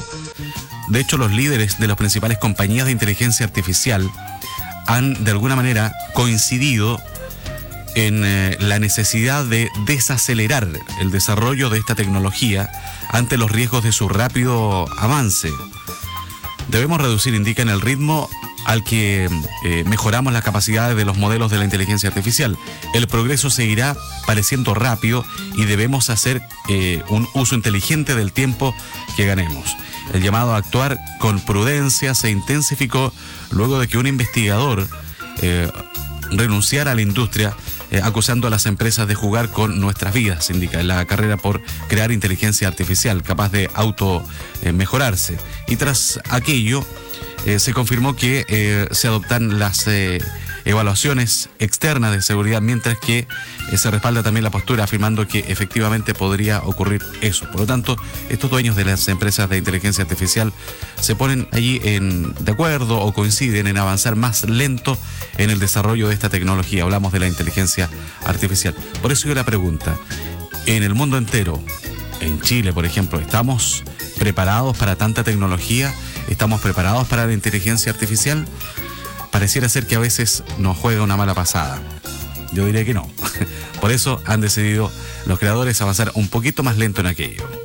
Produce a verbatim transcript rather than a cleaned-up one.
trabajo. De hecho, los líderes de las principales compañías de inteligencia artificial han de alguna manera coincidido en eh, la necesidad de desacelerar el desarrollo de esta tecnología ante los riesgos de su rápido avance. Debemos reducir, indican, el ritmo al que eh, mejoramos las capacidades de los modelos de la inteligencia artificial. El progreso seguirá pareciendo rápido y debemos hacer eh, un uso inteligente del tiempo que ganemos. El llamado a actuar con prudencia se intensificó luego de que un investigador eh, renunciara a la industria, eh, acusando a las empresas de jugar con nuestras vidas, indica, en la carrera por crear inteligencia artificial capaz de auto eh, mejorarse. Y tras aquello, eh, se confirmó que eh, se adoptan las eh, evaluaciones externas de seguridad, mientras que eh, se respalda también la postura afirmando que efectivamente podría ocurrir eso. Por lo tanto, estos dueños de las empresas de inteligencia artificial se ponen allí en, de acuerdo o coinciden en avanzar más lento en el desarrollo de esta tecnología. Hablamos de la inteligencia artificial. Por eso yo la pregunta, en el mundo entero, en Chile, por ejemplo, ¿estamos preparados para tanta tecnología? ¿Estamos preparados para la inteligencia artificial? Pareciera ser que a veces nos juega una mala pasada. Yo diría que no. Por eso han decidido los creadores avanzar un poquito más lento en aquello.